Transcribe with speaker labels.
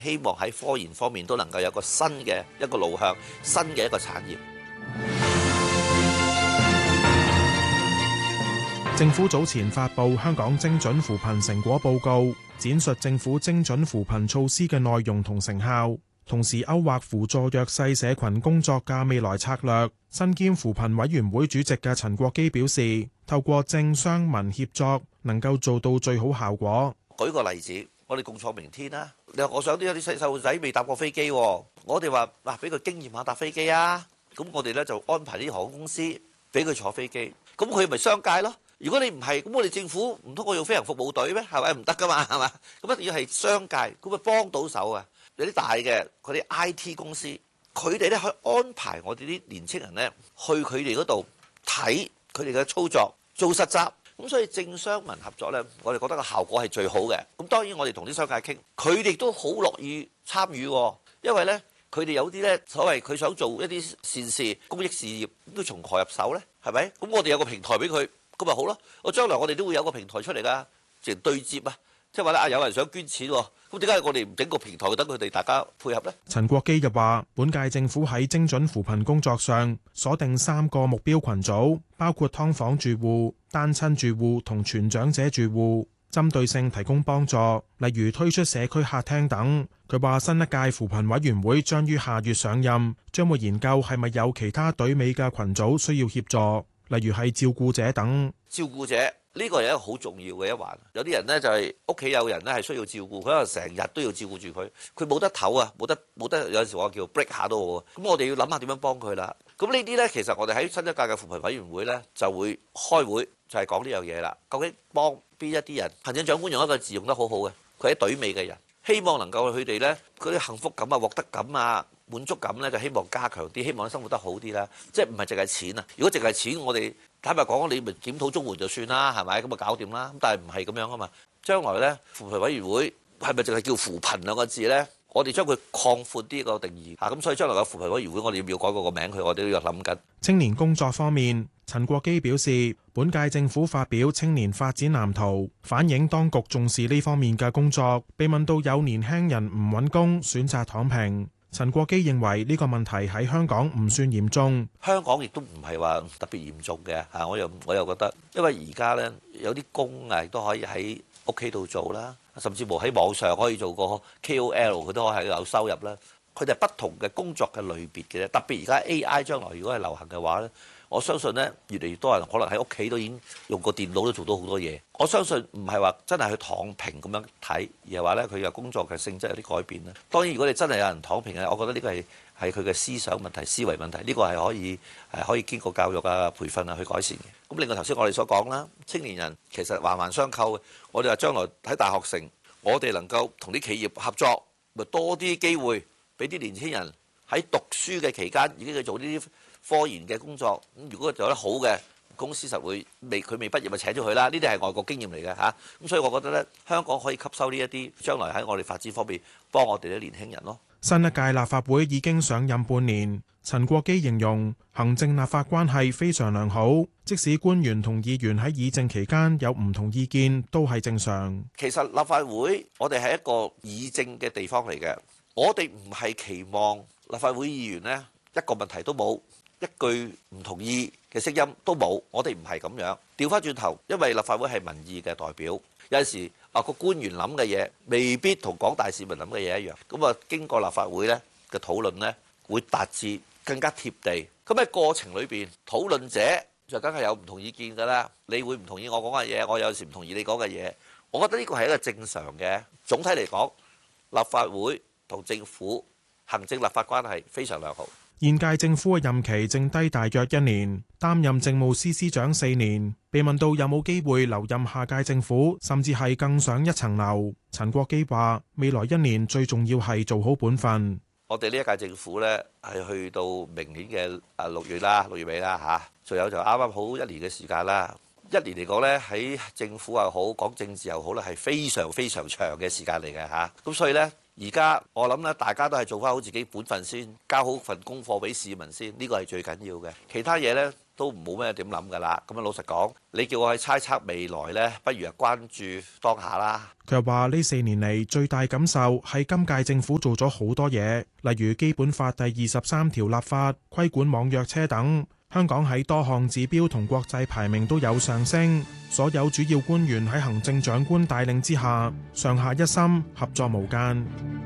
Speaker 1: 希望喺科研方面都能夠有個新嘅一個路向，新嘅一個產業。
Speaker 2: 政府早前發布香港精準扶貧成果報告，展述政府精準扶貧措施嘅內容同成效，同時勾畫輔助弱勢社群工作嘅未來策略。身兼扶貧委員會主席嘅陳國基表示，透過政商民協作，能夠做到最好效果。
Speaker 1: 舉個例子，我哋共創明天啦。你話我想有啲細路仔未搭過飛機，我哋話嗱，俾佢經驗下搭飛機啊。咁我哋咧就安排啲航空公司俾佢坐飛機，咁佢咪商界咯。如果你唔係，咁我哋政府唔通我用飛行服務隊咩？係咪唔得噶嘛？係嘛？咁一定要係商界，咁咪幫到手啊！有啲大嘅嗰啲 IT 公司，佢哋咧去安排我哋啲年青人咧去佢哋嗰度睇佢哋嘅操作，做實習。咁所以政商民合作咧，我哋覺得個效果係最好嘅。咁當然我哋同啲商界傾，佢哋都好樂意參與，因為咧佢哋有啲咧所謂佢想做一啲善事、公益事業，都從何入手咧？係咪？咁我哋有個平台俾佢。咁咪好咯！我將來我哋都會有個平台出嚟噶，直對接啊！即係話咧，有人想捐錢喎，咁點解我哋唔整個平台等佢哋大家配合呢？
Speaker 2: 陳國基又話：本屆政府喺精準扶貧工作上鎖定3個目標群組，包括劏房住戶、單親住戶同全長者住戶，針對性提供幫助，例如推出社區客廳等。佢話新一屆扶貧委員會將於下月上任，將會研究係咪有其他隊尾嘅群組需要協助。例如係照顧者等，
Speaker 1: 照顧者呢個係一個好重要嘅一環。有啲人呢，就係屋企有人呢係需要照顧，佢可能成日都要照顧住佢，佢冇得唞啊，冇得有陣時我叫 break 下都好啊。咁我哋要諗下點樣幫佢啦。咁呢啲呢，其實我哋喺新一屆嘅扶貧委員會呢，就會開會，就係講呢樣嘢啦。究竟幫邊一啲人？行政長官用一個字用得好好嘅，佢喺隊尾嘅人，希望能夠佢哋呢嗰啲幸福感啊、獲得感啊、滿足感咧，就希望加強啲，希望生活得好啲啦。即係唔係淨係錢啊？如果淨係錢，我哋坦白講，你咪檢討綜援就算啦，係咪？咁咪搞掂啦。咁但係唔係咁樣啊嘛。將來咧，扶貧委員會係咪淨係叫扶貧兩個字咧？我哋將佢擴闊啲個定義嚇。咁所以將來嘅扶貧委員會，我哋要唔要改個名佢？我哋都要諗緊。
Speaker 2: 青年工作方面，陳國基表示，本屆政府發表青年發展藍圖，反映當局重視呢方面嘅工作。被問到有年輕人唔揾工選擇躺平，陳國基認為呢個問題喺香港唔算嚴重，
Speaker 1: 香港亦都唔係話特別嚴重嘅嚇。我又覺得，因為而家呢，有啲工藝都可以喺屋企度做啦，甚至乎喺網上可以做個 KOL，佢都可以有收入啦。佢哋係不同嘅工作嘅類別嘅，特別而家 AI 將來如果係流行嘅話呢，我相信呢，越嚟越多人可能喺屋企都已經用個電腦都做到好多嘢。我相信唔係話真係去躺平咁樣睇，而係話呢，佢嘅工作嘅性質有啲改變啦。當然，如果你真係有人躺平嘅，我覺得呢個係佢嘅思想問題、思維問題，呢個係可以經過教育啊、培訓啊去改善嘅。咁另外頭先我哋所講啦，青年人其實環環相扣嘅。我哋話將來喺大學城，我哋能夠同啲企業合作，咪多啲機會俾啲年輕人喺讀書嘅期間已經去做呢啲科研嘅工作。咁如果做得好嘅公司，實會佢未畢業咪請咗佢啦。呢啲係外國經驗嚟嘅嚇。咁所以我覺得呢，香港可以吸收呢一啲，將來喺我哋發展方面幫我哋啲年輕人咯。
Speaker 2: 新一屆立法會已經上任半年，陳國基形容行政立法關係非常良好，即使官員同議員喺議政期間有唔同意見，都係正常。
Speaker 1: 其實立法會我哋係一個議政嘅地方嚟嘅，我哋唔係期望立法會議員呢一個問題都冇，一句唔同意嘅聲音都冇，我哋唔係咁樣。調翻轉頭，因為立法會係民意嘅代表，有陣時個官員諗嘅嘢未必同廣大市民諗嘅嘢一樣。咁啊，經過立法會呢嘅討論呢，會達至更加貼地。咁喺過程裏邊，討論者就梗係有唔同意見㗎啦。你會唔同意我講嘅嘢，我有時唔同意你講嘅嘢。我覺得呢個係一個正常嘅。總體嚟講，立法會同政府行政立法關係非常良好。
Speaker 2: 現屆政府嘅任期剩低大約1年，擔任政務司司長4年。被問到有冇機會留任下屆政府，甚至係更上一層樓，陳國基話：未來1年最重要係做好本分。
Speaker 1: 我哋呢一屆政府呢，係去到明年嘅6月啦，6月尾啦嚇，仲有就啱啱好1年嘅時間啦。1年嚟講呢，喺政府又好，講政治又好咧，係非常非常長嘅時間嚟嘅嚇。咁所以呢，而家我諗咧，大家都係做翻好自己本分先，交好份功課俾市民先，呢個係最緊要嘅。其他嘢呢， 都冇咩點諗㗎啦。咁啊，老實講，你叫我去猜測未來呢，不如係關注當下啦。
Speaker 2: 佢又話：呢4年嚟最大感受係今屆政府做咗好多嘢，例如《基本法》第23條立法、規管網約車等。香港喺多項指標同國際排名都有上升，所有主要官員喺行政長官帶領之下，上下一心，合作無間。